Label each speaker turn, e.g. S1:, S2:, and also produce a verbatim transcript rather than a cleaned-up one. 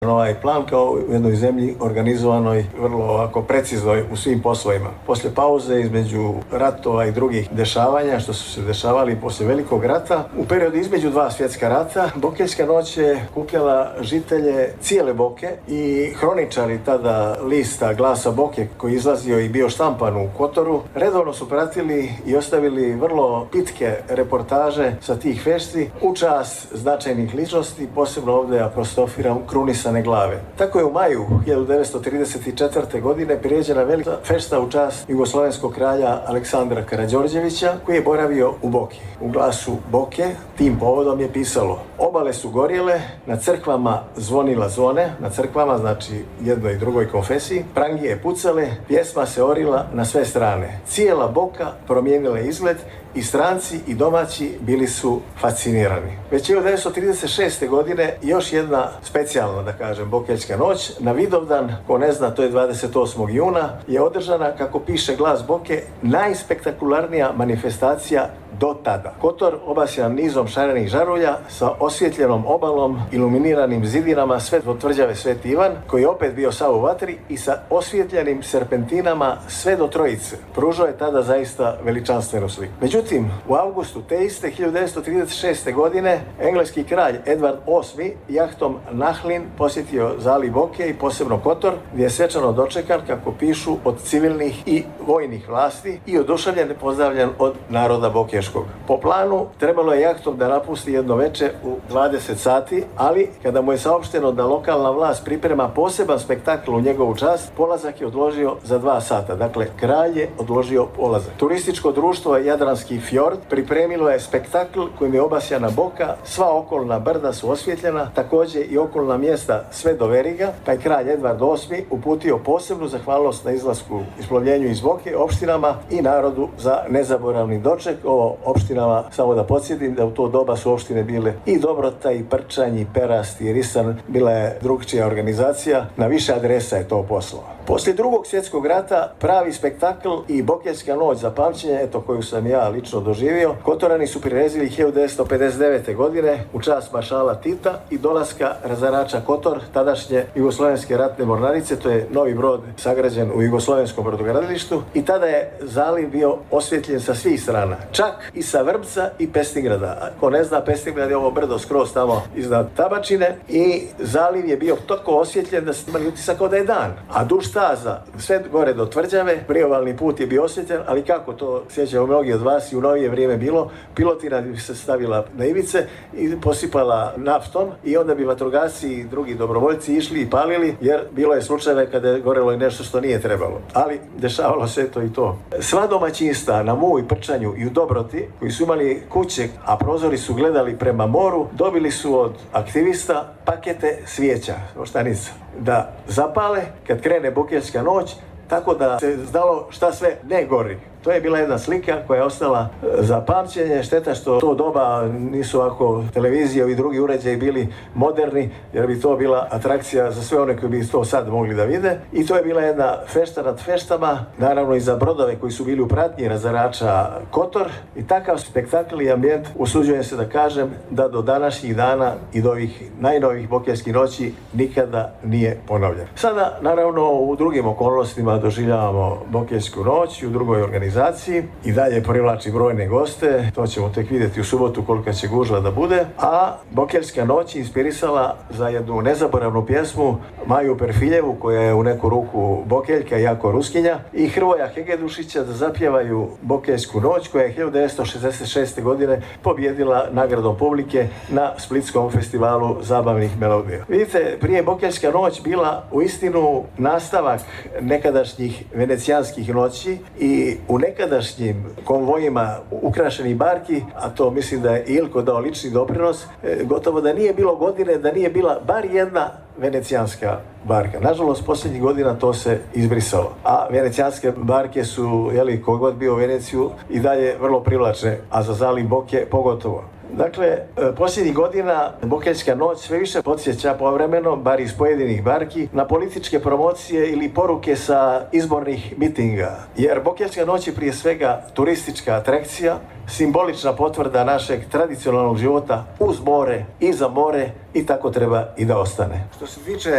S1: Ovaj plan kao u jednoj zemlji organizovanoj, vrlo ovako preciznoj u svim poslovima. Poslije pauze između ratova i drugih dešavanja što su se dešavali poslije Velikog rata, u periodu između dva svjetska rata, Bokeljska noć je kupljala žitelje cijele Boke i hroničari tada lista Glasa Boke koji izlazio i bio štampan u Kotoru, redovno su pratili i ostavili vrlo pitke reportaže sa tih fešti u čast značajnih ličnosti, posebno ovdje apostrofiram krunisane glave. Tako je u maju hiljadu devetsto trideset četvrte. godine priređena velika fešta u čast jugoslovenskog kralja Aleksandra Karađorđevića koji je boravio u Boki. U Glasu Boke tim povodom je pisalo: obale su gorjele, na crkvama zvonila zvone, na crkvama znači jednoj i drugoj konfesiji, prangije pucale, pjesma se orila na sve strane. Cijela Boka promijenila izgled i stranci i domaći bili su fascinirani. Već hiljadu devetsto trideset šeste. godine još jedna specijalna, da kažem, Bokeljska noć na Vidovdan, ko ne zna, to je dvadeset osmog juna, je održana, kako piše Glas Boke, najspektakularnija manifestacija do tada. Kotor obasjan nizom šarenih žarulja sa osvjetljenom obalom, iluminiranim zidinama sve do tvrđave Sveti Ivan, koji je opet bio sav u vatri, i sa osvjetljenim serpentinama sve do Trojice. Pružao je tada zaista veličanstvenu sliku. Međutim, u avgustu te iste hiljadu devetsto trideset šeste. godine engleski kralj Edvard osmi jahtom Nahlin posjetio zaliv Boke i posebno Kotor, gdje je svečano dočekan, kako pišu, od civilnih i vojnih vlasti i oduševljen pozdravljen od naroda Bokeškog. Po planu trebalo je jahtom da napusti jedno veče u dvadeset sati, ali kada mu je saopšteno da lokalna vlast priprema poseban spektakl u njegovu čast, polazak je odložio za dva sata. Dakle, kralj je odložio polazak. Turističko društvo Jadranski fjord pripremilo je spektakl kojim je obasjana Boka, sva okolna brda su osvjetljena, također i okolna mjesta sve do Veriga, pa je kralj Edvard osmi uputio posebnu zahvalnost na izlasku isplovljenju iz Boke, opštinama i narodu za nezaboravni doček. Ovo opštinama, samo da podsjetim da u to doba su opštine bile i Dobrota, i Prčanj, i Perast, i Risan, bila je drugčija organizacija, na više adresa je to poslao. Poslije drugog svjetskog rata pravi spektakl i Bokeljska noć za pamćenje, eto koju sam ja lično doživio, Kotorani su prirezili hiljadu devetsto pedeset devete. godine u čast maršala Tita i dolaska razarača Kotor, tadašnje Jugoslovenske ratne mornarice, to je novi brod sagrađen u Jugoslovenskom brodogradilištu, i tada je zaliv bio osvjetljen sa svih strana, čak i sa Vrbca i Pestingrada. Ako ne zna, Pestingrad je ovo brdo skroz tamo iznad Tabačine i zaliv je bio toliko osvjetljen da ste imali utisak kao da je dan, a duž staza sve gore do tvrđave, priobalni put je bio osvjetljen, ali kako to sjećaju mnogi od vas i u novije vrijeme bilo, pilotina bi se stavila na ivice i posipala naftom i onda bi vatrogasci i drugi dobrovoljci išli i palili, jer bilo je slučajeve kada je gorelo i nešto što nije trebalo. Ali dešavalo se to i to. Sva domaćinstva na Mu i Prčanju i u Dobroti, koji su imali kuće, a prozori su gledali prema moru, dobili su od aktivista pakete svijeća, oštanica, da zapale kad krene Bokeljska noć, tako da se znalo šta sve ne gori. To je bila jedna slika koja je ostala za pamćenje. Šteta što to doba nisu ovako televizije i drugi uređaji bili moderni, jer bi to bila atrakcija za sve one koji bi to sad mogli da vide. I to je bila jedna fešta nad feštama, naravno i za brodove koji su bili u pratnji razarača Kotor. I takav spektakl i ambijent, usuđujem se da kažem, da do današnjih dana i do ovih najnovih Bokeljskih noći nikada nije ponovljen. Sada, naravno, u drugim okolnostima doživljavamo Bokeljsku noć i u drugoj organizaciji. I dalje privlači brojne goste, to ćemo tek vidjeti u subotu kolika će gužva da bude, a Bokeljska noć inspirisala za jednu nezaboravnu pjesmu Maju Perfiljevu, koja je u neku ruku Bokeljka i jako Ruskinja, i Hrvoja Hegedušića da zapjevaju Bokeljsku noć, koja je hiljadu devetsto šezdeset šeste. godine pobjedila nagradom publike na Splitskom festivalu zabavnih melodija. Vidite, prije Bokeljska noć bila u istinu nastavak nekadašnjih venecijanskih noći i u nekadašnjim konvojima ukrašenih barki, a to mislim da je Ilko dao lični doprinos, gotovo da nije bilo godine da nije bila bar jedna venecijanska barka. Nažalost, posljednjih godina to se izbrisalo. A venecijanske barke su, jeli, kogod bio u Veneciju, i dalje vrlo privlačne, a za zaliv Boke pogotovo. Dakle, posljednjih godina Bokeljska noć sve više podsjeća povremeno, bar iz pojedinih barki, na političke promocije ili poruke sa izbornih mitinga. Jer Bokeljska noć je prije svega turistička atrakcija, simbolična potvrda našeg tradicionalnog života uz more i za more, i tako treba i da ostane. Što se tiče